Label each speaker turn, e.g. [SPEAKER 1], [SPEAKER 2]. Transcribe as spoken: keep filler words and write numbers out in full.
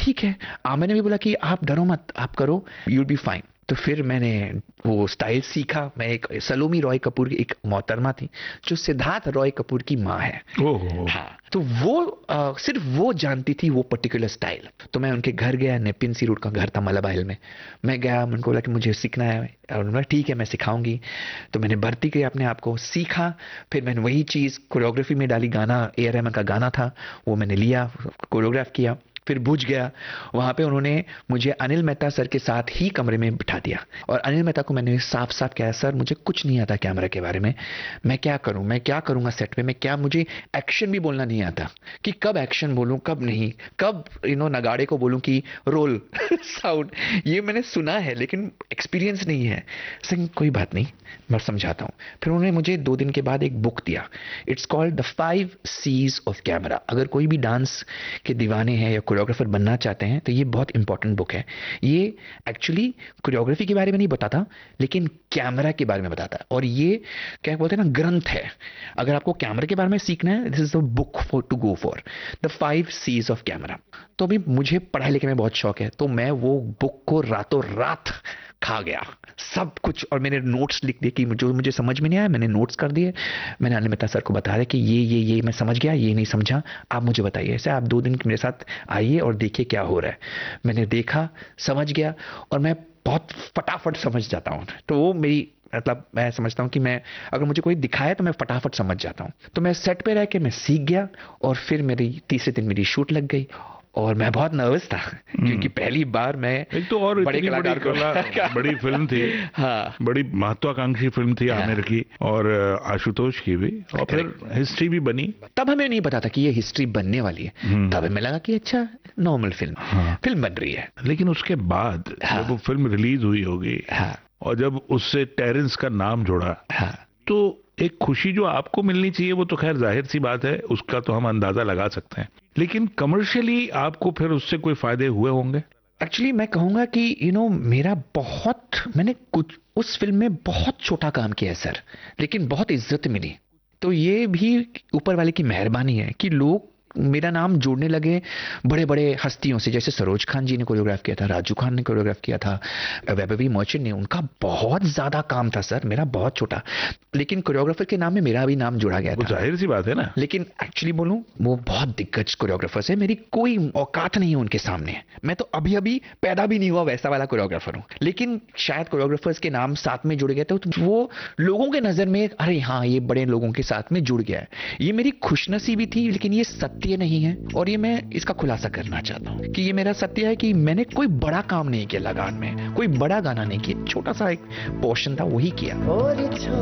[SPEAKER 1] ठीक है। आ, मैंने भी बोला कि आप डरो मत, आप करो, यू विल बी फाइन। तो फिर मैंने वो स्टाइल सीखा। मैं एक सलोमी रॉय कपूर की एक मोहतरमा थी जो सिद्धार्थ रॉय कपूर की माँ है।
[SPEAKER 2] ओहो।
[SPEAKER 1] हाँ, तो वो आ, सिर्फ वो जानती थी वो पर्टिकुलर स्टाइल। तो मैं उनके घर गया, नेपिन सी रोड का घर था मलाबा हिल में। मैं गया, उनको बोला कि मुझे सीखना है, और उन्होंने ठीक है मैं सिखाऊंगी। तो मैंने भर्ती किया अपने आप को, सीखा। फिर मैंने वही चीज़ कोरियोग्राफी में डाली। गाना ए आर रहमान का गाना था, वो मैंने लिया, कोरियोग्राफ किया। फिर बुझ गया। वहां पे उन्होंने मुझे अनिल मेहता सर के साथ ही कमरे में बिठा दिया, और अनिल मेहता को मैंने साफ साफ कहा, सर मुझे कुछ नहीं आता कैमरा के बारे में, मैं क्या करूं, मैं क्या करूंगा सेट पे, मैं क्या, मुझे एक्शन भी बोलना नहीं आता कि कब एक्शन बोलूं कब नहीं, कब यू नो नगाड़े को बोलूं कि रोल साउंड, ये मैंने सुना है लेकिन एक्सपीरियंस नहीं है। सिंह कोई बात नहीं, मैं समझाता हूँ। फिर उन्होंने मुझे दो दिन के बाद एक बुक दिया, it's called the five Cs of camera. अगर कोई भी डांस के दीवाने हैं या कोरियोग्राफर बनना चाहते हैं तो ये बहुत इंपॉर्टेंट बुक है। ये एक्चुअली कोरियोग्राफी के बारे में नहीं बताता, लेकिन कैमरा के बारे में बताता है। और ये क्या बोलते हैं ना, ग्रंथ है। अगर आपको कैमरा के बारे में सीखना है, this is the book for to go for, the five Cs of camera. तो अभी मुझे पढ़ाई लिखे में बहुत शौक है, तो मैं वो बुक को रातों रात खा गया सब कुछ, और मैंने नोट्स लिख दिए कि जो मुझे समझ में नहीं आया मैंने नोट्स कर दिए। मैंने अनिल मेहता सर को बता रहा कि ये ये ये मैं समझ गया, ये नहीं समझा, आप मुझे बताइए। ऐसे आप दो दिन मेरे साथ आइए और देखिए क्या हो रहा है। मैंने देखा, समझ गया, और मैं बहुत फटाफट समझ जाता हूँ। तो वो मेरी मतलब, मैं समझता हूँ कि मैं, अगर मुझे कोई दिखाए तो मैं फटाफट समझ जाता हूँ। तो मैं सेट पे रह के मैं सीख गया, और फिर मेरी तीसरे दिन मेरी शूट लग गई, और मैं बहुत नर्वस था क्योंकि पहली बार मैं
[SPEAKER 2] एक तो और
[SPEAKER 1] बड़े
[SPEAKER 2] इतनी बड़ी
[SPEAKER 1] कलाकार को
[SPEAKER 2] कला, बड़ी फिल्म थी।
[SPEAKER 1] हाँ,
[SPEAKER 2] बड़ी महत्वाकांक्षी फिल्म थी
[SPEAKER 1] हाँ।
[SPEAKER 2] आमिर की और आशुतोष की भी, और फिर हिस्ट्री भी बनी।
[SPEAKER 1] तब हमें नहीं पता था कि ये हिस्ट्री बनने वाली है।
[SPEAKER 2] हम्म।
[SPEAKER 1] तब हमें लगा कि अच्छा नॉर्मल फिल्म,
[SPEAKER 2] हाँ।
[SPEAKER 1] फिल्म बन रही है।
[SPEAKER 2] लेकिन उसके बाद
[SPEAKER 1] हाँ।
[SPEAKER 2] जब वो फिल्म रिलीज हुई होगी,
[SPEAKER 1] हाँ,
[SPEAKER 2] और जब उससे टेरेंस का नाम जुड़ा,
[SPEAKER 1] हाँ,
[SPEAKER 2] तो एक खुशी जो आपको मिलनी चाहिए वो तो खैर जाहिर सी बात है, उसका तो हम अंदाजा लगा सकते हैं, लेकिन कमर्शियली आपको फिर उससे कोई फायदे हुए होंगे?
[SPEAKER 1] एक्चुअली मैं कहूंगा कि यू नो मेरा बहुत, मैंने कुछ उस फिल्म में बहुत छोटा काम किया है सर, लेकिन बहुत इज्जत मिली। तो ये भी ऊपर वाले की मेहरबानी है कि लोग मेरा नाम जोड़ने लगे बड़े बड़े हस्तियों से। जैसे सरोज खान जी ने कोरियोग्राफ किया था, राजू खान ने कोरियोग्राफ किया था, वैभवी मर्चेंट ने, उनका बहुत ज्यादा काम था सर, मेरा बहुत छोटा, लेकिन कोरियोग्राफर के नाम में मेरा भी नाम जोड़ा गया
[SPEAKER 2] वो
[SPEAKER 1] था।
[SPEAKER 2] जाहिर सी बात है ना।
[SPEAKER 1] लेकिन एक्चुअली बोलूं, वो बहुत दिग्गज कोरियोग्राफर्स है, मेरी कोई औकात नहीं है उनके सामने। मैं तो अभी अभी पैदा भी नहीं हुआ वैसा वाला कोरियोग्राफर हूं, लेकिन शायद कोरियोग्राफर्स के नाम साथ में जुड़ गए थे, तो वो लोगों के नजर में अरे हाँ ये बड़े लोगों के साथ में जुड़ गया है। ये मेरी खुशनसीबी थी, लेकिन ये सत्य नहीं है, और ये मैं इसका खुलासा करना चाहता हूँ कि ये मेरा सत्य है कि मैंने कोई बड़ा काम नहीं किया लगान में, कोई बड़ा गाना नहीं किया, छोटा सा एक पोर्शन था वही किया।